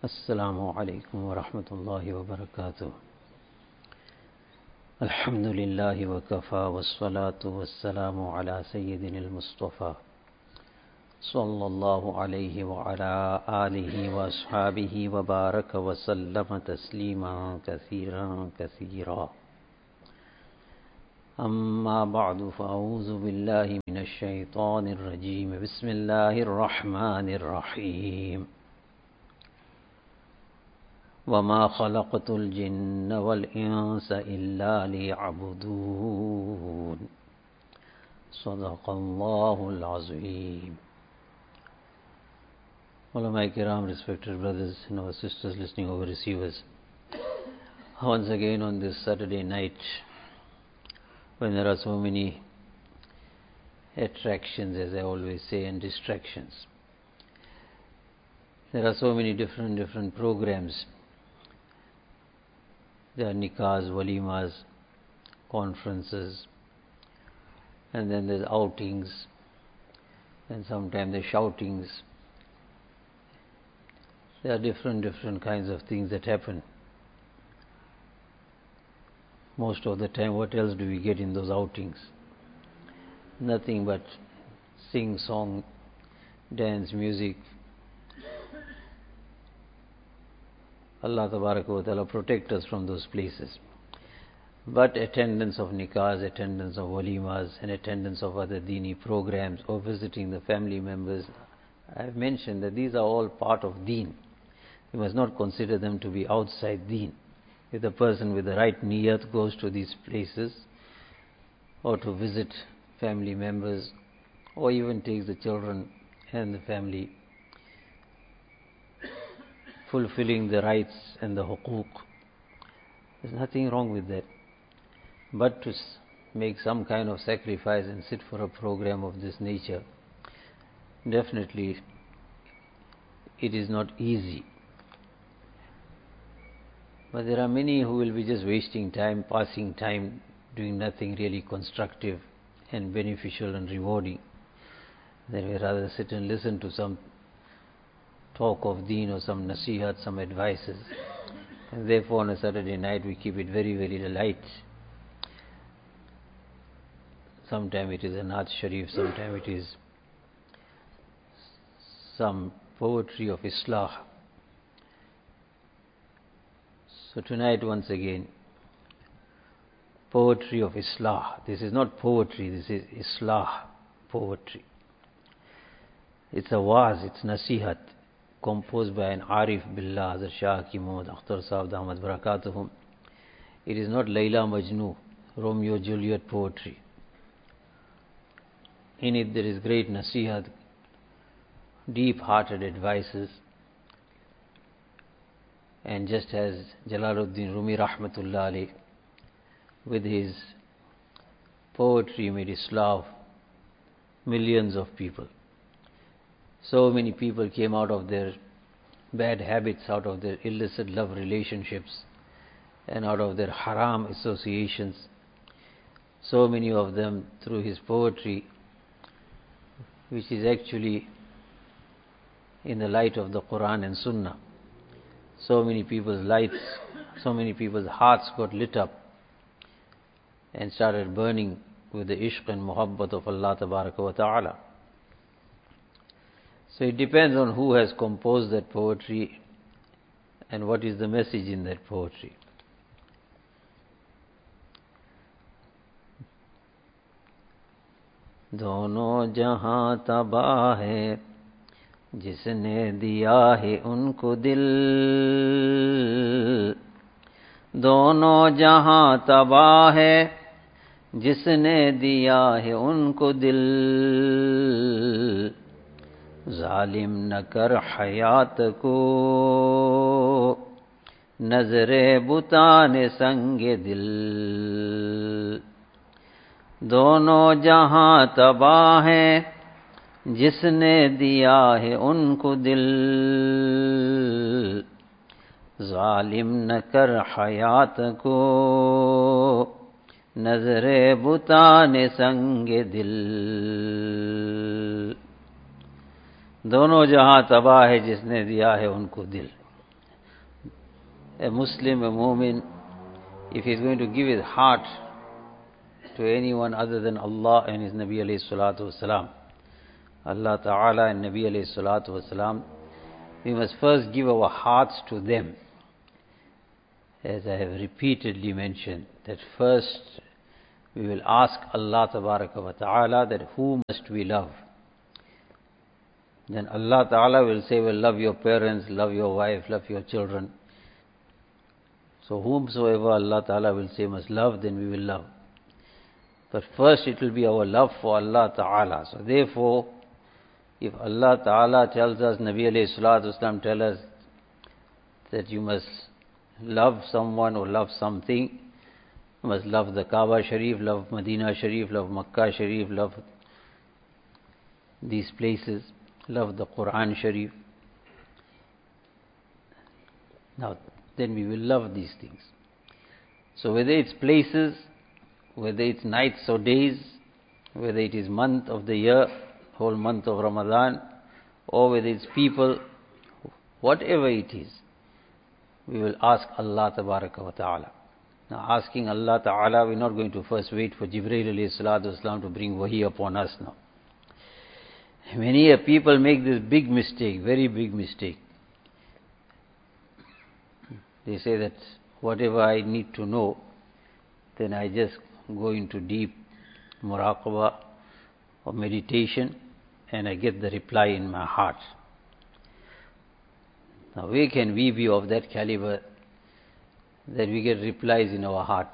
अस्सलामु अलैकुम व रहमतुल्लाहि व बरकातुहू। अल्हम्दुलिल्लाहि व कफ़ा वस्सलातु वस्सलामु अला सय्यिदिल मुस्तफ़ा सल्लल्लाहु अलैहि व अला आलिहि व अस्हाबिहि व बारक व सल्लम तस्लीमा कसीरा। अम्मा बअदु फ़अऊज़ु बिल्लाहि मिनश शैतानिर रजीम। बिस्मिल्लाहिर रहमानिर रहीम। वमा खलक़तुल जिन्न वल इंस इल्ला लियअबुदून। सदक़ल्लाहुल अज़ीम। Ulama kiram, respected brothers and our sisters listening over receivers, once again on this Saturday night, when there are so many attractions, as I always say, and distractions, there are so many different programs. There are nikahs, walimas, conferences, and then there's outings, and sometimes there's shoutings. There are different kinds of things that happen. Most of the time, what else do we get in those outings? Nothing but sing, song, dance, music. Allah Tabaraka wa Ta'ala protect us from those places. But attendance of nikahs, attendance of walimas, and attendance of other dini programs, or visiting the family members, I have mentioned that these are all part of deen. We must not consider them to be outside deen. If the person with the right niyat goes to these places, or to visit family members, or even takes the children and the family, fulfilling the rights and the huquq, there's nothing wrong with that. But to make some kind of sacrifice and sit for a program of this nature, definitely it is not easy. But there are many who will be just wasting time, passing time, doing nothing really constructive and beneficial and rewarding. They will rather sit and listen to some talk of deen or some nasihat, some advices. And therefore on a Saturday night we keep it very light. Sometimes it is a Naat Sharif, sometimes it is some poetry of Islah. So tonight, once again, poetry of Islah. This is not poetry, this is Islah poetry. It's a waz, it's nasihat, composed by an Arif Billah, Hazrat Shah Hakim Muhammad Akhtar Sahib Damat Barakatuhum. It is not Layla Majnu, Romeo Juliet poetry. In it there is great nasihat, deep-hearted advices. And just as Jalaluddin Rumi Rahmatullah Alayh, with his poetry made Islah of millions of people. So many people came out of their bad habits, out of their illicit love relationships, and out of their haram associations. So many of them through his poetry, which is actually in the light of the Quran and Sunnah. So many people's lights, so many people's hearts got lit up and started burning with the ishq and muhabbat of Allah Tabaraka wa Ta'ala. So it depends on who has composed that poetry and what is the message in that poetry. दोनों जहां तबाह है जिसने दिया है उनको दिल। दोनों जहां तबाह है जिसने दिया है उनको दिल। जालिम न कर हयात को नजरे बुताने संगे दिल। दोनों जहां तबाह है जिसने दिया है उनको दिल। जालिम न कर हयात को नजरे बुताने संगे दिल। दोनों जहां तबाह है जिसने दिया है उनको दिल। a Muslim, a mu'min, if he's going to give his heart to anyone other than Allah and His Nabi alayhi salatu wasalam, Allah Ta'ala and Nabi alayhi salatu wasalam, we must first give our hearts to them. As I have repeatedly mentioned, that first we will ask Allah Tabaraka wa Ta'ala that who must we love. Then Allah Ta'ala will say, well, love your parents, love your wife, love your children. So whomsoever Allah Ta'ala will say must love, then we will love. But first it will be our love for Allah Ta'ala. So therefore, if Allah Ta'ala tells us, Nabi alayhi salatu wasalam tell us that you must love someone or love something, you must love the Kaaba Sharif, love Medina Sharif, love Makkah Sharif, love these places, love the Quran Sharif. Now, then we will love these things. So whether it's places, whether it's nights or days, whether it is month of the year, whole month of Ramadan, or whether it's people, whatever it is, we will ask Allah Tabaraka wa Ta'ala. Now asking Allah Ta'ala, we're not going to first wait for Jibreel alayhi salatu wasalam to bring wahi upon us now. Many people make this big mistake, very big mistake. They say that whatever I need to know, then I just go into deep muraqabah or meditation and I get the reply in my heart. Now where can we be of that caliber that we get replies in our heart?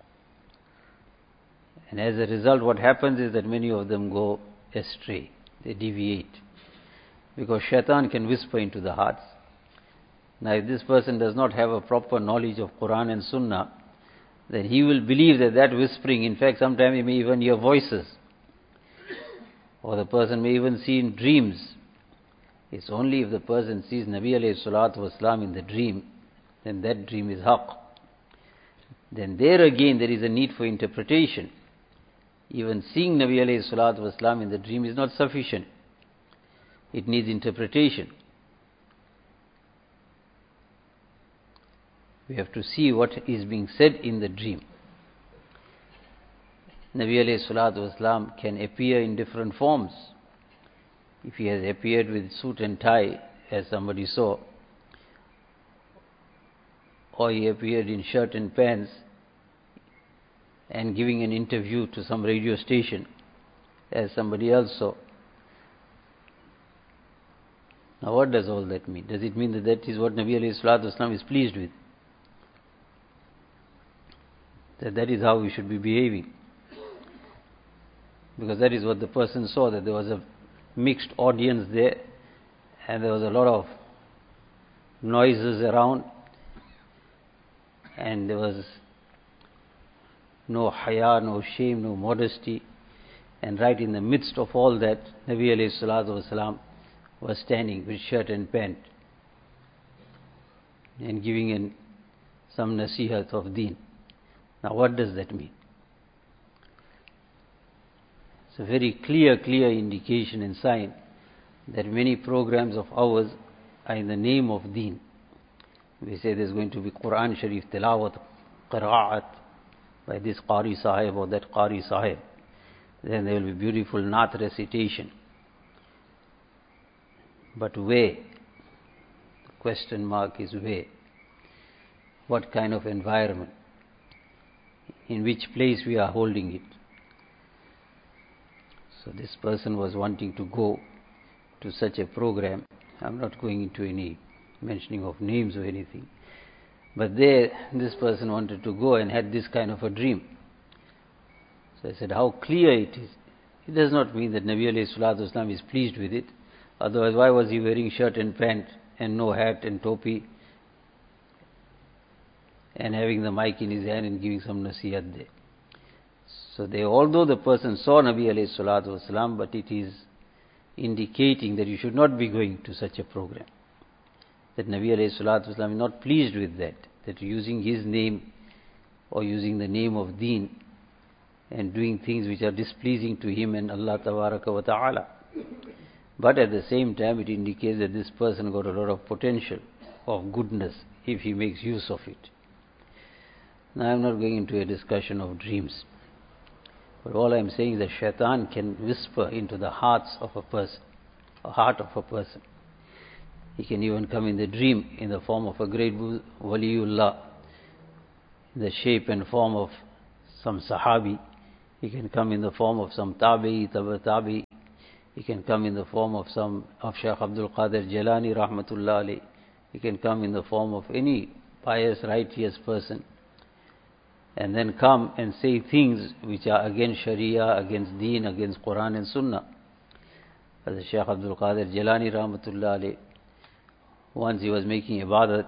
And as a result, what happens is that many of them go astray. They deviate. Because shaitan can whisper into the hearts. Now if this person does not have a proper knowledge of Quran and Sunnah, then he will believe that that whispering, in fact sometimes he may even hear voices. Or the person may even see in dreams. It's only if the person sees Nabi alayhi salatu wasalam in the dream, then that dream is haqq. Then there again there is a need for interpretation. Even seeing Nabi alayhi salatu wasalam in the dream is not sufficient. It needs interpretation. We have to see what is being said in the dream. Nabi alayhi salatu wasalam can appear in different forms. If he has appeared with suit and tie, as somebody saw, or he appeared in shirt and pants and giving an interview to some radio station, as somebody else saw. Now what does all that mean? Does it mean that that is what Nabi alayhi salatu wasalam is pleased with? That is how we should be behaving? Because that is what the person saw, that there was a mixed audience there and there was a lot of noises around and there was no haya, no shame, no modesty, and right in the midst of all that, Nabi alayhi salatu wasalam was standing with shirt and pant and giving some nasihat of deen. Now what does that mean? It's a very clear indication and sign that many programs of ours are in the name of deen. We say there's going to be Quran Sharif Tilawat, Qira'at by this Qari Sahib or that Qari Sahib. Then there will be beautiful Naat recitation. But where? The question mark is where? What kind of environment? In which place we are holding it? So this person was wanting to go to such a program. I'm not going into any mentioning of names or anything. But there, this person wanted to go and had this kind of a dream. So I said, how clear it is. It does not mean that Nabi alayhi salatu wasalam is pleased with it. Otherwise, why was he wearing shirt and pant and no hat and topi and having the mic in his hand and giving some nasihat there? So although the person saw Nabi alayhi salatu wasalam, but it is indicating that you should not be going to such a program. That Nabi alayhi salatu wasalam is not pleased with that using his name or using the name of deen and doing things which are displeasing to him and Allah Tabaraka wa Ta'ala. But at the same time it indicates that this person got a lot of potential of goodness if he makes use of it. Now I am not going into a discussion of dreams, but all I am saying is that shaitan can whisper into the heart of a person. He can even come in the dream in the form of a great waliullah, in the shape and form of some sahabi. He can come in the form of some tabi'i, tabi'i. He can come in the form of Shaykh Abdul Qadir Jilani rahmatullah alayh. He can come in the form of any pious, righteous person, and then come and say things which are against Sharia, against Deen, against Quran and Sunnah. As Shaykh Abdul Qadir Jilani rahmatullah alayh, once he was making ibadat,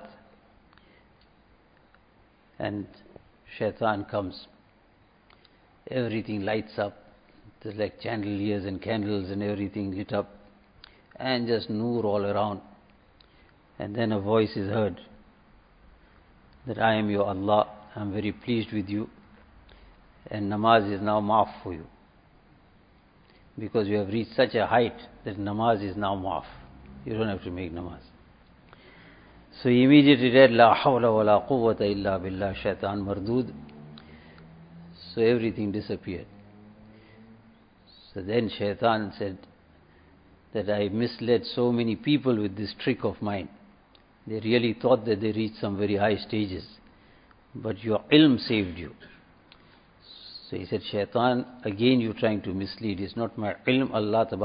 and shaitan comes. Everything lights up. There's like chandeliers and candles and everything lit up, and just noor all around. And then a voice is heard that I am your Allah, I am very pleased with you, and namaz is now maaf for you, because you have reached such a height that namaz is now maaf. You don't have to make namaz. So he immediately read La hawla wa la quwwata illa billah, shaitan mardud. So everything disappeared. So then shaitan said that I misled so many people with this trick of mine. They really thought that they reached some very high stages, but your ilm saved you. So he said, shaitan, again you trying to mislead. It's not my ilm, Allah